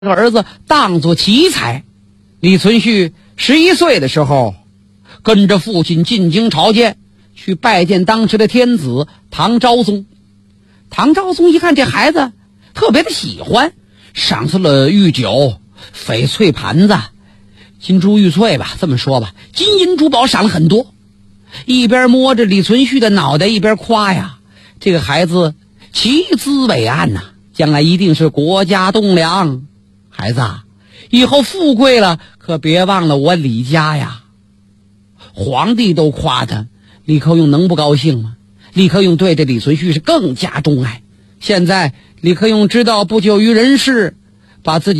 儿子当作奇才。李存勖11岁的时候，跟着父亲进京朝见，去拜见当时的天子唐昭宗。唐昭宗一看这孩子特别的喜欢，赏赐了御酒、翡翠盘子、金珠玉翠吧，这么说吧，金银珠宝赏了很多。一边摸着李存勖的脑袋，一边夸呀，这个孩子奇姿伟岸呐，将来一定是国家栋梁。孩子啊，以后富贵了可别忘了我李家呀。皇帝都夸他，李克用能不高兴吗？李克用对这李存勖是更加钟爱。现在李克用知道不久于人世，把自己